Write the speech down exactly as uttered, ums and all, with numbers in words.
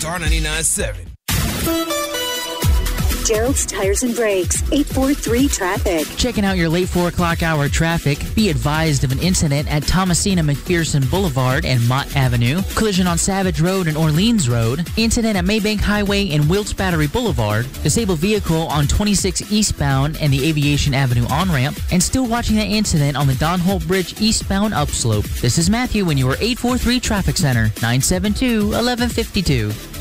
Star ninety-nine point seven. Gerald's Tires and Brakes, eight four three traffic. Checking out your late four o'clock hour traffic. Be advised of an incident at Thomasina McPherson Boulevard and Mott Avenue. Collision on Savage Road and Orleans Road. Incident at Maybank Highway and Wilkes Battery Boulevard. Disabled vehicle on twenty-six eastbound and the Aviation Avenue on-ramp. And still watching that incident on the Don Holt Bridge eastbound upslope. This is Matthew in your eight four three Traffic Center, nine seven two, one one five two.